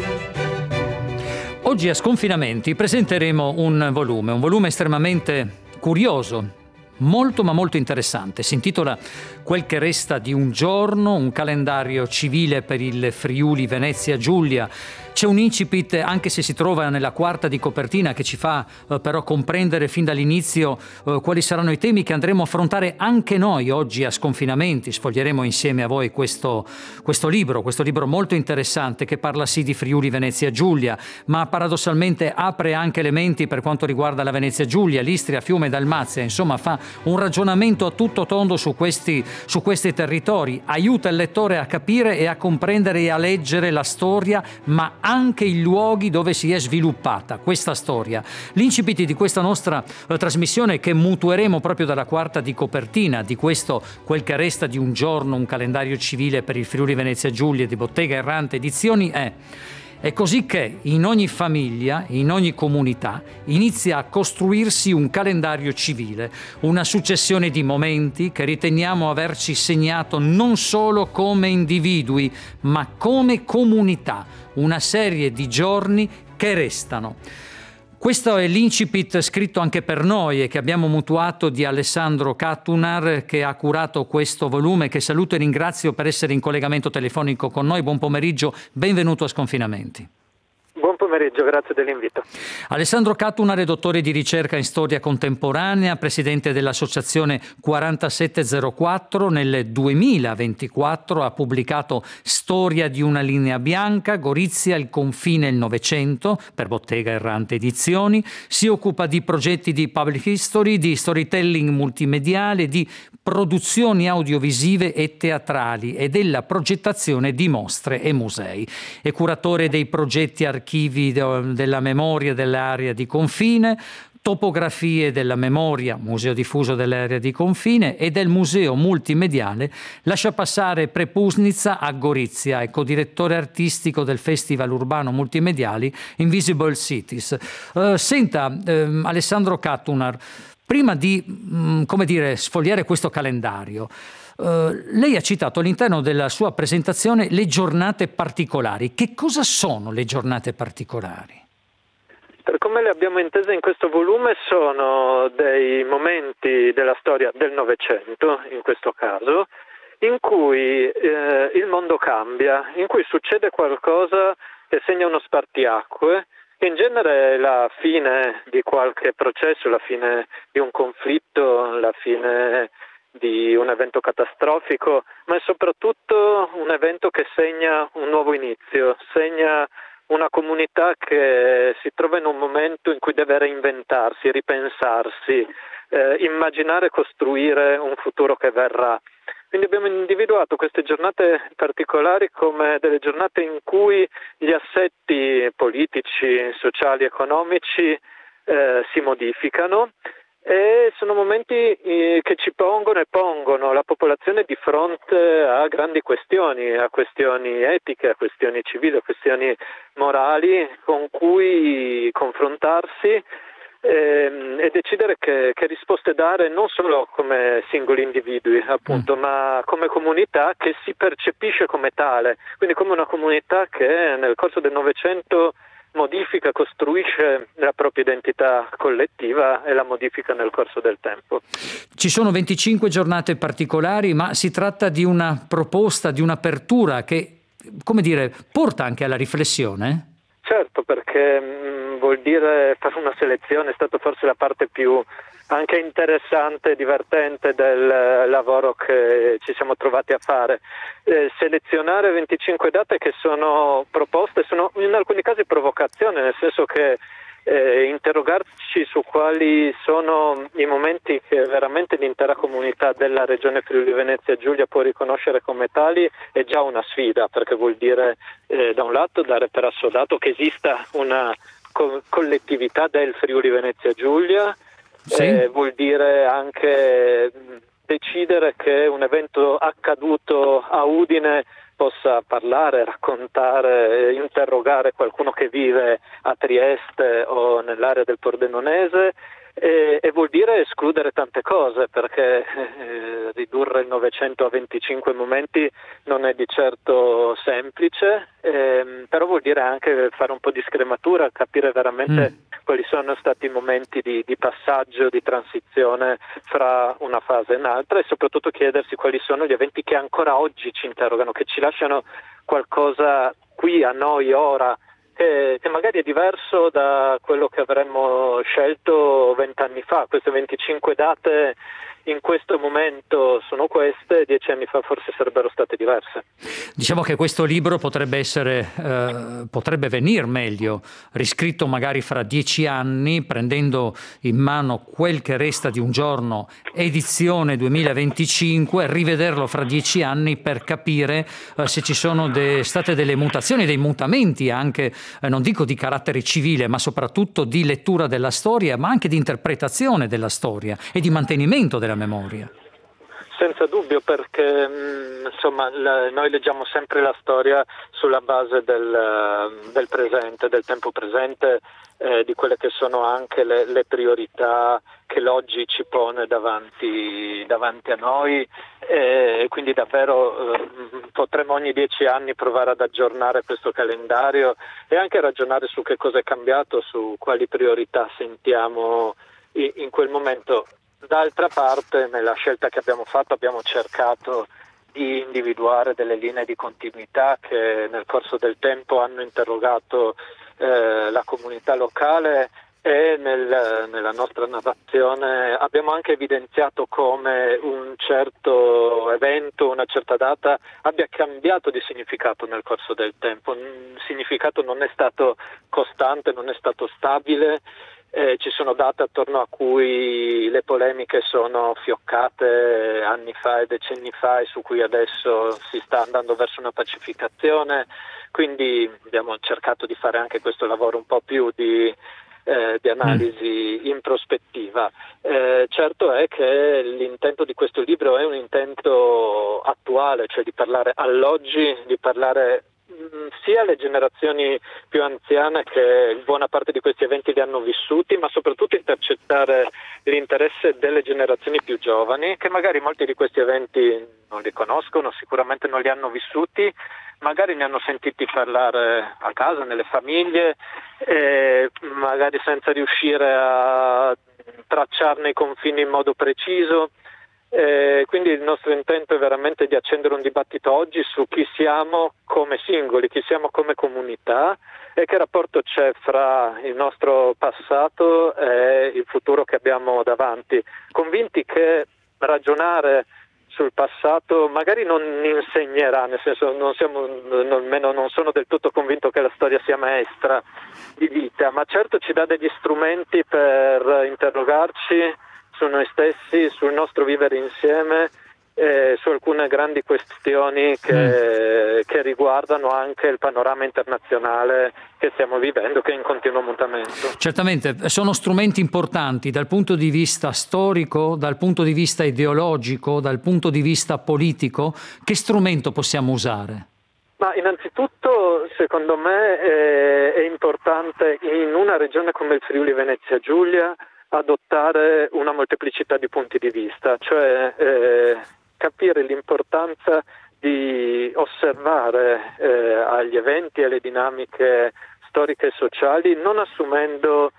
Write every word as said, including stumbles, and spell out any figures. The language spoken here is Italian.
Oggi a Sconfinamenti presenteremo un volume, un volume estremamente curioso, molto ma molto interessante. Si intitola Quel che resta di un giorno, un calendario civile per il Friuli Venezia Giulia. C'è un incipit, anche se si trova nella quarta di copertina, che ci fa eh, però comprendere fin dall'inizio eh, quali saranno i temi che andremo a affrontare anche noi oggi a Sconfinamenti. Sfoglieremo insieme a voi questo, questo libro, questo libro molto interessante che parla sì di Friuli Venezia Giulia, ma paradossalmente apre anche elementi per quanto riguarda la Venezia Giulia, l'Istria, Fiume e Dalmazia. Insomma, fa un ragionamento a tutto tondo su questi, su questi territori, aiuta il lettore a capire e a comprendere e a leggere la storia, ma anche i luoghi dove si è sviluppata questa storia. L'incipit di questa nostra eh, trasmissione, che mutueremo proprio dalla quarta di copertina di questo Quel che resta di un giorno, un calendario civile per il Friuli Venezia Giulia di Bottega Errante Edizioni, è È così che in ogni famiglia, in ogni comunità, inizia a costruirsi un calendario civile, una successione di momenti che riteniamo averci segnato non solo come individui, ma come comunità, una serie di giorni che restano. Questo è l'incipit scritto anche per noi e che abbiamo mutuato di Alessandro Cattunar, che ha curato questo volume, che saluto e ringrazio per essere in collegamento telefonico con noi. Buon pomeriggio, benvenuto a Sconfinamenti. Buon pomeriggio, grazie dell'invito. Alessandro Cattunar è dottore di ricerca in storia contemporanea, presidente dell'associazione quarantasette zero quattro. Nel duemilaventiquattro ha pubblicato Storia di una linea bianca, Gorizia, il confine e il Novecento, per Bottega Errante Edizioni. Si occupa di progetti di public history, di storytelling multimediale, di produzioni audiovisive e teatrali e della progettazione di mostre e musei. È curatore dei progetti archivi della memoria dell'area di confine, topografie della memoria, museo diffuso dell'area di confine, e del museo multimediale Lascia passare Prepusnica a Gorizia, è codirettore artistico del Festival Urbano Multimediali Invisible Cities. Uh, senta, uh, Alessandro Cattunar, prima di, mh, come dire, sfogliare questo calendario, Uh, lei ha citato all'interno della sua presentazione le giornate particolari. Che cosa sono le giornate particolari? Per come le abbiamo intese in questo volume, sono dei momenti della storia del Novecento, in questo caso, in cui eh, il mondo cambia, in cui succede qualcosa che segna uno spartiacque, che in genere è la fine di qualche processo, la fine di un conflitto, la fine di un evento catastrofico, ma è soprattutto un evento che segna un nuovo inizio, segna una comunità che si trova in un momento in cui deve reinventarsi, ripensarsi, eh, immaginare e costruire un futuro che verrà. Quindi abbiamo individuato queste giornate particolari come delle giornate in cui gli assetti politici, sociali, economici eh, si modificano, e sono momenti eh, che ci pongono e pongono la popolazione di fronte a grandi questioni, a questioni etiche, a questioni civili, a questioni morali con cui confrontarsi ehm, e decidere che, che risposte dare, non solo come singoli individui appunto, mm. ma come comunità che si percepisce come tale, quindi come una comunità che nel corso del Novecento modifica, costruisce la propria identità collettiva e la modifica nel corso del tempo. Ci sono venticinque giornate particolari, ma si tratta di una proposta, di un'apertura che, come dire, porta anche alla riflessione? Certo, perché mh, vuol dire fare una selezione, è stata forse la parte più anche interessante e divertente del lavoro che ci siamo trovati a fare. Eh, selezionare venticinque date che sono proposte, sono in alcuni casi provocazione, nel senso che eh, interrogarci su quali sono i momenti che veramente l'intera comunità della regione Friuli Venezia Giulia può riconoscere come tali è già una sfida, perché vuol dire eh, da un lato dare per assodato che esista una co- collettività del Friuli Venezia Giulia. Sì. Eh, vuol dire anche decidere che un evento accaduto a Udine possa parlare, raccontare, interrogare qualcuno che vive a Trieste o nell'area del Pordenonese, E, e vuol dire escludere tante cose, perché eh, ridurre il Novecento a venticinque momenti non è di certo semplice, ehm, però vuol dire anche fare un po' di scrematura, capire veramente mm. quali sono stati i momenti di, di passaggio, di transizione fra una fase e un'altra, e soprattutto chiedersi quali sono gli eventi che ancora oggi ci interrogano, che ci lasciano qualcosa qui a noi ora, Che, che magari è diverso da quello che avremmo scelto vent'anni fa. Queste venticinque date in questo momento sono queste, dieci anni fa forse sarebbero state diverse. Diciamo che questo libro potrebbe essere, eh, potrebbe venir meglio, riscritto magari fra dieci anni, prendendo in mano Quel che resta di un giorno, edizione duemilaventicinque, rivederlo fra dieci anni per capire eh, se ci sono de- state delle mutazioni, dei mutamenti anche, eh, non dico di carattere civile, ma soprattutto di lettura della storia, ma anche di interpretazione della storia e di mantenimento della memoria. Senza dubbio, perché mh, insomma la, noi leggiamo sempre la storia sulla base del, del presente, del tempo presente, eh, di quelle che sono anche le, le priorità che l'oggi ci pone davanti, davanti a noi, e quindi davvero eh, potremo ogni dieci anni provare ad aggiornare questo calendario e anche ragionare su che cosa è cambiato, su quali priorità sentiamo in, in quel momento. D'altra parte, nella scelta che abbiamo fatto abbiamo cercato di individuare delle linee di continuità che nel corso del tempo hanno interrogato eh, la comunità locale, e nel, nella nostra narrazione abbiamo anche evidenziato come un certo evento, una certa data abbia cambiato di significato nel corso del tempo. Il significato non è stato costante, non è stato stabile. Eh, ci sono date attorno a cui le polemiche sono fioccate anni fa e decenni fa, e su cui adesso si sta andando verso una pacificazione, quindi abbiamo cercato di fare anche questo lavoro un po' più di, eh, di analisi in prospettiva. Eh, certo è che l'intento di questo libro è un intento attuale, cioè di parlare all'oggi, di parlare sia le generazioni più anziane che buona parte di questi eventi li hanno vissuti, ma soprattutto intercettare l'interesse delle generazioni più giovani, che magari molti di questi eventi non li conoscono, sicuramente non li hanno vissuti, magari ne hanno sentiti parlare a casa, nelle famiglie, e magari senza riuscire a tracciarne i confini in modo preciso. Eh, quindi il nostro intento è veramente di accendere un dibattito oggi su chi siamo come singoli, chi siamo come comunità, e che rapporto c'è fra il nostro passato e il futuro che abbiamo davanti, convinti che ragionare sul passato magari non insegnerà, nel senso non siamo, almeno non sono del tutto convinto che la storia sia maestra di vita, ma certo ci dà degli strumenti per interrogarci su noi stessi, sul nostro vivere insieme, eh, su alcune grandi questioni che, mm. che riguardano anche il panorama internazionale che stiamo vivendo, che è in continuo mutamento. Certamente, sono strumenti importanti dal punto di vista storico, dal punto di vista ideologico, dal punto di vista politico. Che strumento possiamo usare? Ma innanzitutto, secondo me, è, è importante in una regione come il Friuli Venezia Giulia adottare una molteplicità di punti di vista, cioè eh, capire l'importanza di osservare eh, agli eventi e alle dinamiche storiche e sociali, non assumendo